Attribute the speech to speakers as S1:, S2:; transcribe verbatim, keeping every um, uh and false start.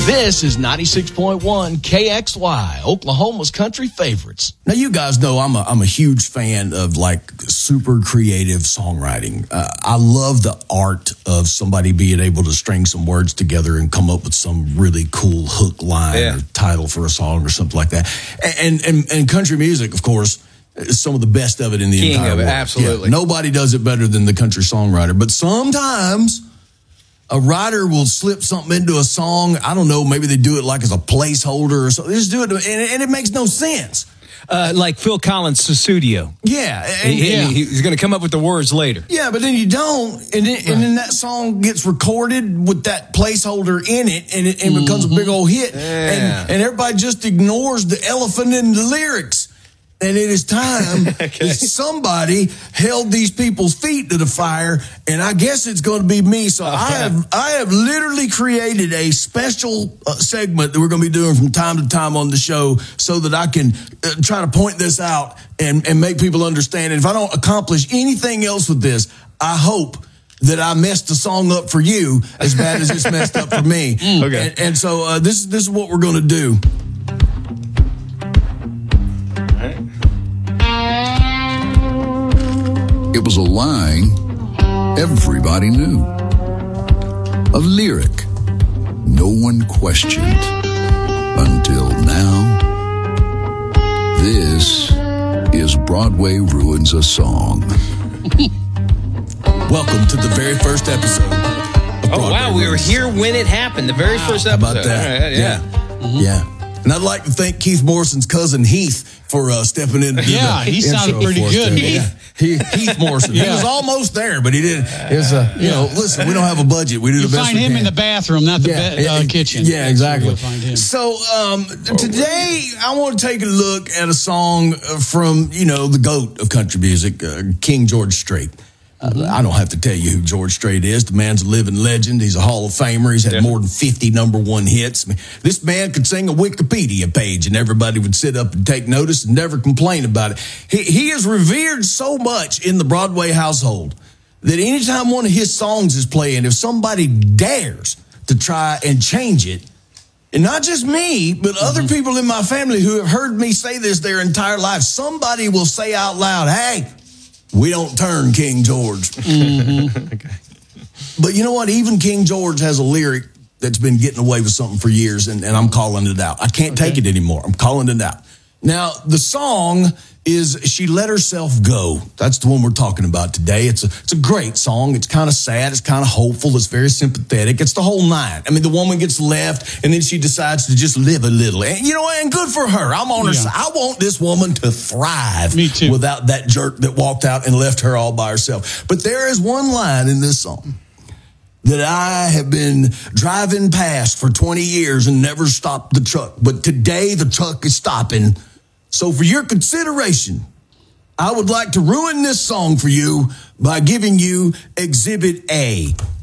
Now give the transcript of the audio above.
S1: This is ninety-six point one K X Y, Oklahoma's country favorites.
S2: Now, you guys know I'm a, I'm a huge fan of, like, super creative songwriting. Uh, I love the art of somebody being able to string some words together and come up with some really cool hook line yeah. or title for a song or something like that. And, and, and country music, of course, is some of the best of it in the
S3: King
S2: entire
S3: of it,
S2: world.
S3: absolutely.
S2: Yeah, nobody does it better than the country songwriter. But sometimes a writer will slip something into a song. I don't know, maybe they do it like as a placeholder or something. They just do it, and, and it makes no sense.
S3: Uh, like Phil Collins' Sussudio.
S2: Yeah. And,
S3: he,
S2: yeah.
S3: He's going to come up with the words later.
S2: Yeah, but then you don't, and then, right. and then that song gets recorded with that placeholder in it, and it and mm-hmm. becomes a big old hit.
S3: Yeah.
S2: And, and everybody just ignores the elephant in the lyrics. And it is time okay. that somebody held these people's feet to the fire, and I guess it's going to be me. So okay. I have I have literally created a special uh, segment that we're going to be doing from time to time on the show so that I can uh, try to point this out and, and make people understand. And if I don't accomplish anything else with this, I hope that I messed the song up for you as bad as it's messed up for me.
S3: Mm, okay.
S2: And, and so uh, this, this is what we're going to do.
S4: It was a line everybody knew. A lyric no one questioned until now. This is Broadway Ruins a Song.
S2: Welcome to the very first episode of Broadway
S3: Oh, wow, we were
S2: Ruins.
S3: here when it happened, the very first episode.
S2: How about that?
S3: Right, yeah.
S2: Yeah. Mm-hmm. yeah. And I'd like to thank Keith Morrison's cousin Heath for uh, stepping in. To do
S5: yeah,
S2: the
S5: he sounded pretty good.
S2: Yeah. He, Heath Morrison. yeah. He was almost there, but he did. It was, uh, you yeah. know, listen, we don't have a budget. We do
S5: you
S2: the best
S5: find
S2: we
S5: him
S2: can.
S5: in the bathroom, not the
S2: yeah.
S5: be- uh, kitchen.
S2: Yeah, exactly.
S5: Find him.
S2: So um, today I want to take a look at a song from, you know, the GOAT of country music, uh, King George Strait. Uh, I don't have to tell you who George Strait is. The man's a living legend. He's a Hall of Famer. He's had yeah. more than fifty number one hits. I mean, this man could sing a Wikipedia page and everybody would sit up and take notice and never complain about it. He, he is revered so much in the Broadway household that anytime one of his songs is playing, if somebody dares to try and change it, and not just me, but mm-hmm. other people in my family who have heard me say this their entire life, somebody will say out loud, hey, we don't turn King George.
S5: Mm-hmm.
S2: okay. But you know what? Even King George has a lyric that's been getting away with something for years, and, and I'm calling it out. I can't okay. take it anymore. I'm calling it out. Now, the song is She Let Herself Go. That's the one we're talking about today. It's a, it's a great song. It's kind of sad. It's kind of hopeful. It's very sympathetic. It's the whole nine. I mean, the woman gets left, and then she decides to just live a little. And, you know, and good for her. I'm on her
S5: yeah.
S2: side. I want this woman to thrive.
S5: Me too.
S2: Without that jerk that walked out and left her all by herself. But there is one line in this song that I have been driving past for twenty years and never stopped the truck. But today the truck is stopping. So for your consideration, I would like to ruin this song for you by giving you Exhibit A.